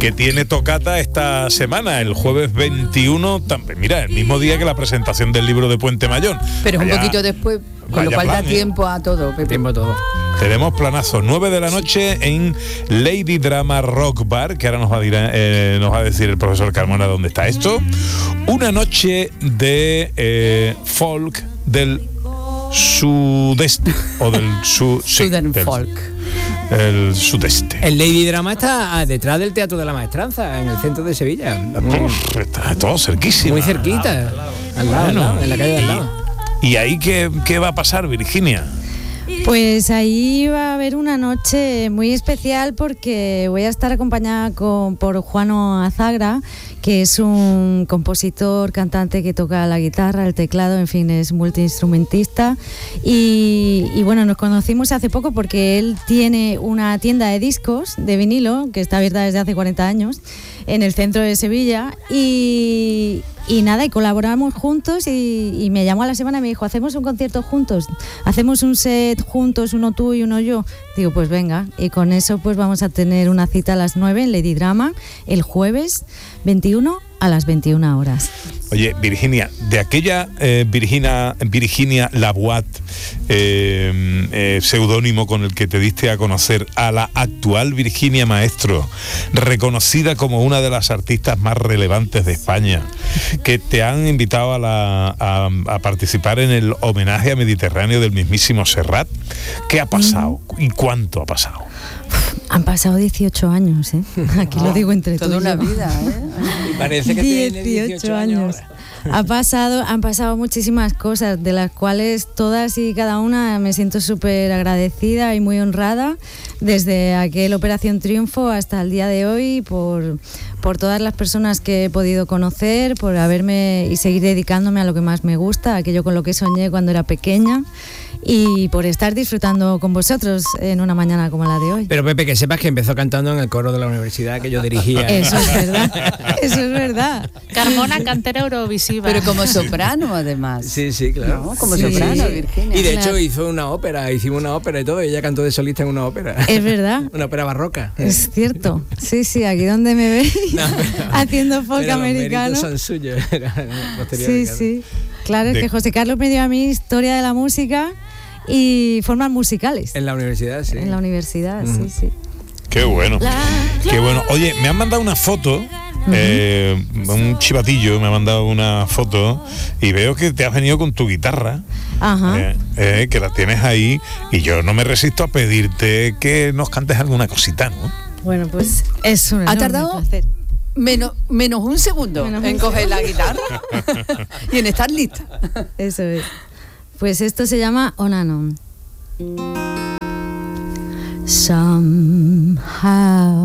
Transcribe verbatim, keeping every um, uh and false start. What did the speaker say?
que tiene tocata esta semana, el jueves veintiuno, también, mira, el mismo día que la presentación del libro de Puente Mayón. Pero Vaya, un poquito después, con lo cual plan, da tiempo ¿eh? a todo, Pepe. Tiempo a todo. Tenemos planazo, nueve de la noche en Lady Drama Rock Bar, que ahora nos va a, dir, eh, nos va a decir el profesor Carmona dónde está esto. Una noche de eh, folk del sudeste, o del su, sí, Southern del, folk. el sudeste. El Lady Drama está detrás del Teatro de la Maestranza, en el centro de Sevilla. Muy, Uf, está todo cerquísimo. muy cerquita, al lado, al lado, en la calle de al lado. ¿Y ahí qué, qué va a pasar, Virginia? Pues ahí va a haber una noche muy especial porque voy a estar acompañada con, por Juano Azagra, que es un compositor, cantante que toca la guitarra, el teclado, en fin, es multiinstrumentista. Y, y bueno, nos conocimos hace poco porque él tiene una tienda de discos de vinilo que está abierta desde hace cuarenta años en el centro de Sevilla y, y nada, y colaboramos juntos y, y me llamó a la semana y me dijo, hacemos un concierto juntos, hacemos un set juntos, uno tú y uno yo. Digo, pues venga, y con eso pues vamos a tener una cita a las nueve en Lady Drama el jueves veintiuno a las veintiuna horas. Oye, Virginia, de aquella eh, Virginia, Virginia Laboat, eh, eh, seudónimo con el que te diste a conocer, a la actual Virginia Maestro, reconocida como una de las artistas más relevantes de España, que te han invitado a, la, a, a participar en el homenaje a Mediterráneo del mismísimo Serrat. ¿Qué ha pasado? ¿Y cuánto ha pasado? Han pasado dieciocho años, ¿eh? Aquí oh, lo digo entre todos. Toda una vida, ¿eh? Y parece que tiene dieciocho años. Ha pasado, han pasado muchísimas cosas, de las cuales todas y cada una me siento súper agradecida y muy honrada, desde aquel Operación Triunfo hasta el día de hoy, por, por todas las personas que he podido conocer, por haberme y seguir dedicándome a lo que más me gusta, aquello con lo que soñé cuando era pequeña, y por estar disfrutando con vosotros en una mañana como la de hoy. Pero Pepe, que sepas que empezó cantando en el coro de la universidad que yo dirigía. Eso es verdad, eso es verdad. Carmona, cantera eurovisiva. Pero como soprano, además. Sí, sí, claro. No, como Sí. soprano, Sí. Virginia. Y de Claro. hecho hizo una ópera, hicimos una ópera y todo, y ella cantó de solista en una ópera. Es verdad. Una ópera barroca. Es cierto, sí, sí, aquí donde me veis No, pero- haciendo folk pero los americano. méritos son suyos. Sí, sí, claro, es De- que José Carlos me dio a mí historia de la música y formas musicales En la universidad, sí. en la universidad, Mm. sí, sí. Qué bueno, qué bueno. Oye, me han mandado una foto, eh, un chivatillo me ha mandado una foto y veo que te has venido con tu guitarra, Ajá. eh, eh, que la tienes ahí, y yo no me resisto a pedirte que nos cantes alguna cosita, ¿no? Bueno, pues es un ¿Ha enorme tardado? placer. Menos, menos un segundo Menos en un coger la segundo. guitarra y en estar lista. Eso es. Pues esto se llama On and On. Somehow